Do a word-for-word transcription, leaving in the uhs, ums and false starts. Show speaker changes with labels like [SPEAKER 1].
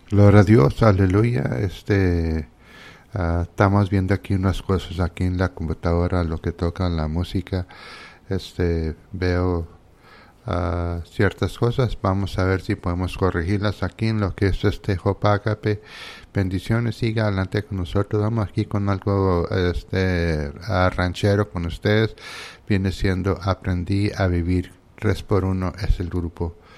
[SPEAKER 1] Gloria a Dios, aleluya. Este, ah, estamos viendo aquí unas cosas aquí en la computadora, lo que toca la música. Este, veo ah, ciertas cosas. Vamos a ver si podemos corregirlas aquí en lo que es este Jopágape. Bendiciones, siga adelante con nosotros. Vamos aquí con algo este ah, ranchero con ustedes. Viene siendo Aprendí a vivir. Tres por uno es el grupo.